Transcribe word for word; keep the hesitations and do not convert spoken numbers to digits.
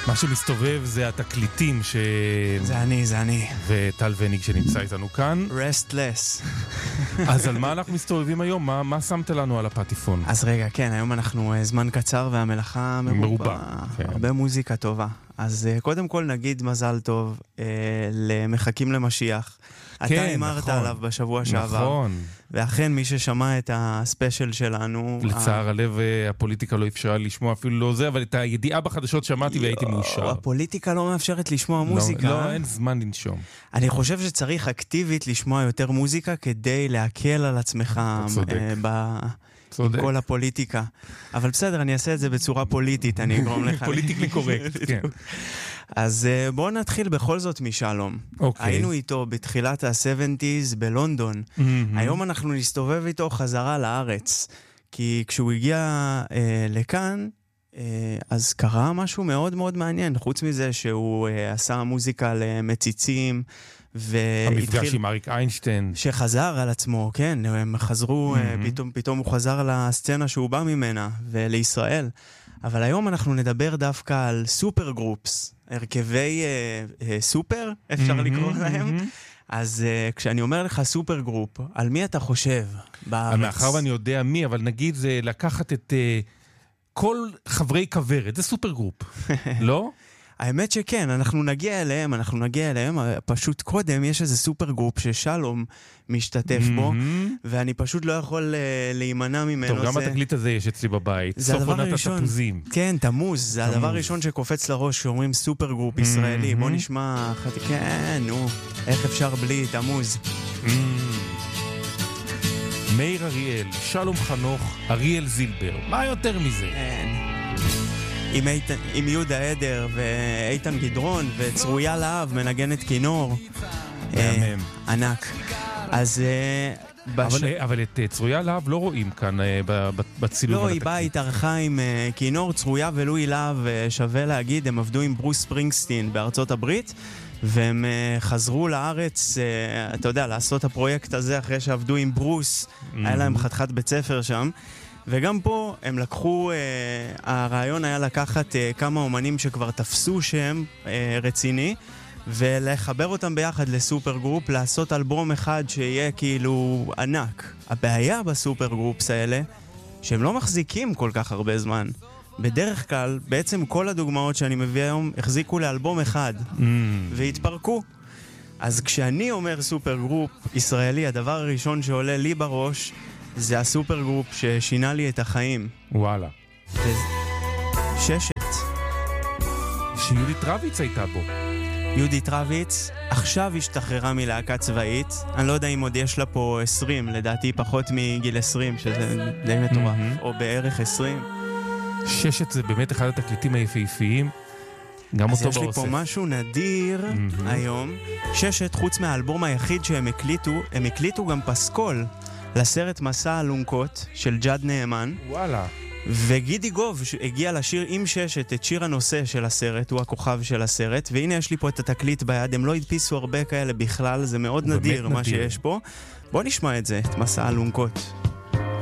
מה שמסתובב זה התקליטים ש... זה אני, זה אני. וטל וניג שנמצא איתנו כאן. Restless. אז על מה אנחנו מסתובבים היום? מה, מה שמת לנו על הפטיפון? אז רגע, כן, היום אנחנו זמן קצר והמלאכה מרובה. מרובה, כן. הרבה מוזיקה טובה. אז קודם כל נגיד מזל טוב אה, למחכים למשיח. כן, אתה אמרת נכון. עליו בשבוע שעבר. נכון. ואכן מי ששמע את הספיישל שלנו... לצער הלב הפוליטיקה לא אפשרה לשמוע אפילו לא זה, אבל את הידיעה בחדשות שמעתי והייתי מאושר. הפוליטיקה לא מאפשרת לשמוע מוזיקה. לא, אין זמן לנשום. אני חושב שצריך אקטיבית לשמוע יותר מוזיקה כדי להקל על עצמך עם כל הפוליטיקה. אבל בסדר, אני אעשה את זה בצורה פוליטית, אני אגרום לך. פוליטיקלי קורקט, כן. אז בואו נתחיל בכל זאת משלום. היינו איתו בתחילת ה-שבעים בלונדון. היום אנחנו נסתובב איתו חזרה לארץ. כי כשהוא הגיע אה, לכאן, אה, אז קרה משהו מאוד מאוד מעניין. חוץ מזה שהוא אה, עשה מוזיקה למציצים, המפגש עם אריק איינשטיין. שחזר על עצמו, כן. הם חזרו, mm-hmm. אה, פתאום, פתאום הוא חזר לסצנה שהוא בא ממנה, ולישראל. אבל היום אנחנו נדבר דווקא על סופר גרופס. הרכבי אה, אה, סופר, אפשר mm-hmm, לקרוא להם. Mm-hmm. אז uh, כשאני אומר לך סופר גרופ, על מי אתה חושב בארץ? מאחר ואני יודע מי, אבל נגיד זה לקחת את uh, כל חברי כברת, זה סופר גרופ, לא? האמת שכן, אנחנו נגיע אליהם, אנחנו נגיע אליהם, פשוט קודם יש איזה סופר גרופ ששלום משתתף בו, ואני פשוט לא יכול להימנע ממנו. טוב, גם התקליט הזה יש אצלי בבית, סוף עונת התפוזים. כן, תמוז, זה הדבר הראשון שקופץ לראש, שאומרים סופר גרופ ישראלי, בוא נשמע, כן, נו, איך אפשר בלי תמוז? מאיר אריאל, שלום חנוך, אריאל זילבר, מה יותר מזה? כן. עם, איתן, עם יהודה עדר ואיתן גדרון וצרויה להב מנגנת כינור אה, ענק. אז אה, בש... אבל, אבל את uh, צרויה להב לא רואים כאן אה, בצילום. לא, היא באה התארחה עם uh, כינור. צרויה ולואי להב, uh, שווה להגיד, הם עבדו עם ברוס ספרינגסטין בארצות הברית, והם uh, חזרו לארץ, uh, אתה יודע, לעשות הפרויקט הזה אחרי שעבדו עם ברוס. mm-hmm. היה להם חתיכת בית ספר שם. וגם פה הם לקחו, uh, הרעיון היה לקחת uh, כמה אומנים שכבר תפסו שם uh, רציני, ולחבר אותם ביחד לסופר גרופ, לעשות אלבום אחד שיהיה כאילו ענק. הבעיה בסופר גרופס האלה, שהם לא מחזיקים כל כך הרבה זמן. בדרך כלל, בעצם כל הדוגמאות שאני מביא היום החזיקו לאלבום אחד, mm. והתפרקו. אז כשאני אומר סופר גרופ ישראלי, הדבר הראשון שעולה לי בראש, זה הסופר גרופ ששינה לי את החיים. וואלה. ששת. שיהודית רביץ הייתה בו. יהודית רביץ עכשיו השתחררה מלהקה צבאית. אני לא יודע אם עוד יש לה פה עשרים, לדעתי פחות מגיל עשרים, שזה די מטורף, mm-hmm. או בערך עשרים. ששת זה באמת אחד התקליטים היפהפיים. גם אותו באוסף. אז יש לי פה משהו נדיר mm-hmm. היום. ששת, חוץ מהאלבום היחיד שהם הקליטו, הם הקליטו גם פסקול לסרט מסע האלונקות של ג'אד נאמן. וואלה. וגידי גוב הגיע לשיר עם ששת את שיר הנושא של הסרט, הוא הכוכב של הסרט, והנה יש לי פה את התקליט ביד, הם לא הדפיסו הרבה כאלה בכלל, זה מאוד נדיר מה שיש פה. בוא נשמע את זה, את מסע האלונקות.